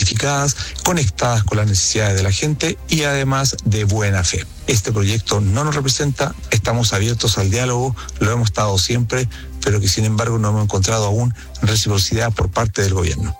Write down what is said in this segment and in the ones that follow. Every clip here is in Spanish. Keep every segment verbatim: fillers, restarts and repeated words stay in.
justificadas, conectadas con las necesidades de la gente y además de buena fe. Este proyecto no nos representa, estamos abiertos al diálogo, lo hemos estado siempre, pero que sin embargo no hemos encontrado aún reciprocidad por parte del gobierno.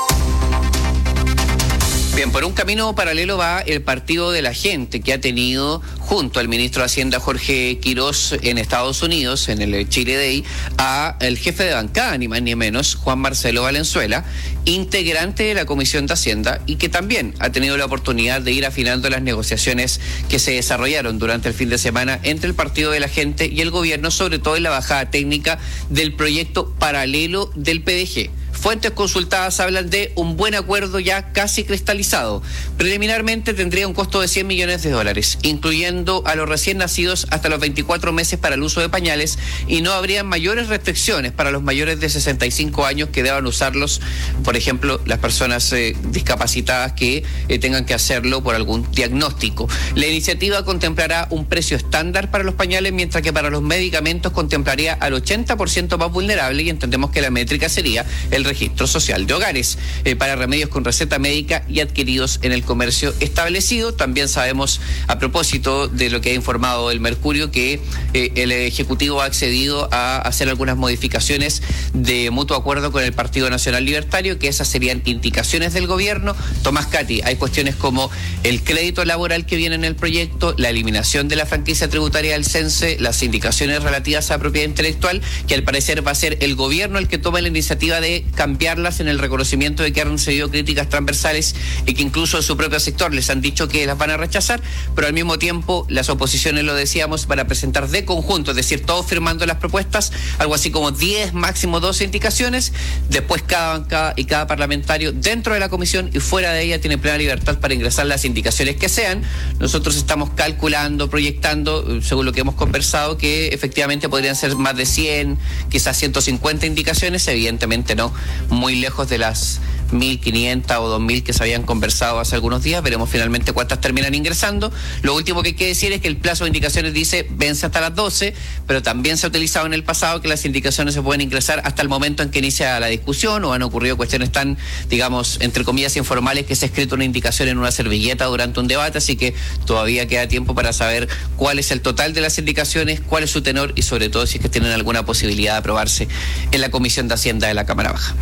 Bien, por un camino paralelo va el Partido de la Gente, que ha tenido junto al ministro de Hacienda Jorge Quirós en Estados Unidos, en el Chile Day, a el jefe de bancada, ni más ni menos, Juan Marcelo Valenzuela, integrante de la Comisión de Hacienda, y que también ha tenido la oportunidad de ir afinando las negociaciones que se desarrollaron durante el fin de semana entre el Partido de la Gente y el gobierno, sobre todo en la bajada técnica del proyecto paralelo del P D G. Fuentes consultadas hablan de un buen acuerdo ya casi cristalizado. Preliminarmente tendría un costo de cien millones de dólares, incluyendo a los recién nacidos hasta los veinticuatro meses para el uso de pañales, y no habría mayores restricciones para los mayores de sesenta y cinco años que deban usarlos, por ejemplo, las personas eh, discapacitadas que eh, tengan que hacerlo por algún diagnóstico. La iniciativa contemplará un precio estándar para los pañales, mientras que para los medicamentos contemplaría al ochenta por ciento más vulnerable, y entendemos que la métrica sería el registro social de hogares eh, para remedios con receta médica y adquiridos en el comercio establecido. También sabemos, a propósito de lo que ha informado el Mercurio, que eh, el Ejecutivo ha accedido a hacer algunas modificaciones de mutuo acuerdo con el Partido Nacional Libertario, que esas serían indicaciones del gobierno. Tomás Cati, hay cuestiones como el crédito laboral que viene en el proyecto, la eliminación de la franquicia tributaria del CENSE, las indicaciones relativas a propiedad intelectual, que al parecer va a ser el gobierno el que tome la iniciativa de cambiarlas, en el reconocimiento de que han recibido críticas transversales y que incluso en su propio sector les han dicho que las van a rechazar, pero al mismo tiempo las oposiciones, lo decíamos, van a presentar de conjunto, es decir, todos firmando las propuestas, algo así como diez, máximo doce indicaciones. Después cada bancada y cada parlamentario dentro de la comisión y fuera de ella tiene plena libertad para ingresar las indicaciones que sean. Nosotros estamos calculando, proyectando, según lo que hemos conversado, que efectivamente podrían ser más de cien, quizás ciento cincuenta indicaciones, evidentemente no muy lejos de las mil quinientas o dos mil que se habían conversado hace algunos días. Veremos finalmente cuántas terminan ingresando. Lo último que hay que decir es que el plazo de indicaciones dice vence hasta las doce, pero también se ha utilizado en el pasado que las indicaciones se pueden ingresar hasta el momento en que inicia la discusión, o han ocurrido cuestiones tan, digamos, entre comillas, informales, que se ha escrito una indicación en una servilleta durante un debate, así que todavía queda tiempo para saber cuál es el total de las indicaciones, cuál es su tenor y sobre todo si es que tienen alguna posibilidad de aprobarse en la Comisión de Hacienda de la Cámara Baja.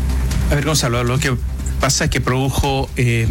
A ver, Gonzalo, lo que pasa es que produjo eh,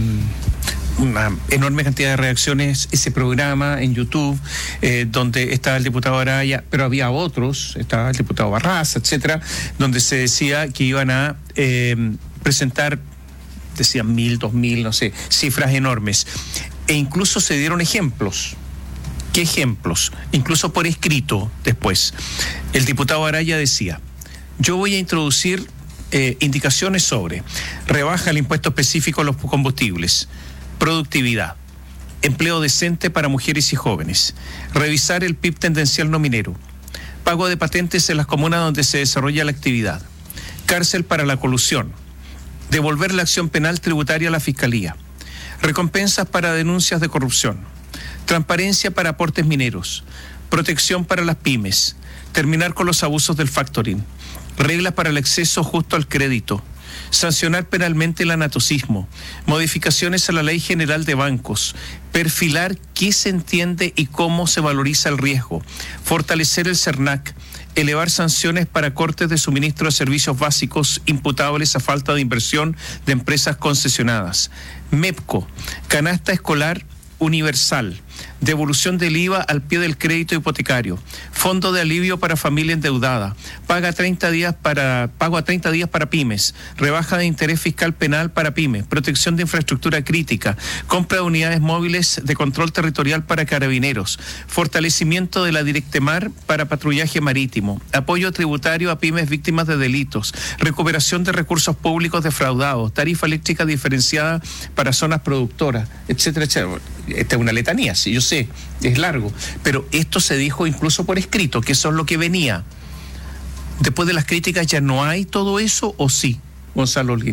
una enorme cantidad de reacciones ese programa en YouTube, eh, donde estaba el diputado Araya, pero había otros, estaba el diputado Barraza, etcétera, donde se decía que iban a eh, presentar, decían mil, dos mil, no sé, cifras enormes. E incluso se dieron ejemplos. ¿Qué ejemplos? Incluso por escrito después. El diputado Araya decía: yo voy a introducir Eh, indicaciones sobre rebaja el impuesto específico a los combustibles, productividad, empleo decente para mujeres y jóvenes, revisar el P I B tendencial no minero, pago de patentes en las comunas donde se desarrolla la actividad, cárcel para la colusión, devolver la acción penal tributaria a la Fiscalía, recompensas para denuncias de corrupción, transparencia para aportes mineros, protección para las pymes, terminar con los abusos del factoring, reglas para el acceso justo al crédito, sancionar penalmente el anatocismo, modificaciones a la Ley General de Bancos, perfilar qué se entiende y cómo se valoriza el riesgo, fortalecer el CERNAC, elevar sanciones para cortes de suministro de servicios básicos imputables a falta de inversión de empresas concesionadas, MEPCO, canasta escolar universal, devolución del I V A al pie del crédito hipotecario, fondo de alivio para familia endeudada, paga treinta días para, pago a treinta días para pymes, rebaja de interés fiscal penal para pymes, protección de infraestructura crítica, compra de unidades móviles de control territorial para carabineros, fortalecimiento de la Directemar para patrullaje marítimo, apoyo tributario a pymes víctimas de delitos, recuperación de recursos públicos defraudados, tarifa eléctrica diferenciada para zonas productoras, etcétera, etcétera. Esta es una letanía, sí, yo sé, es largo, pero esto se dijo incluso por escrito, que eso es lo que venía. Después de las críticas, ¿ya no hay todo eso o sí, Gonzalo Holguín?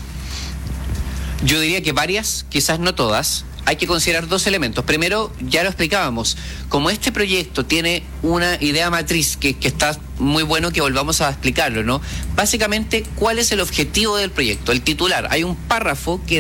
Yo diría que varias, quizás no todas. Hay que considerar dos elementos. Primero, ya lo explicábamos, como este proyecto tiene una idea matriz que, que está muy bueno que volvamos a explicarlo, ¿no? Básicamente, ¿cuál es el objetivo del proyecto? El titular, hay un párrafo que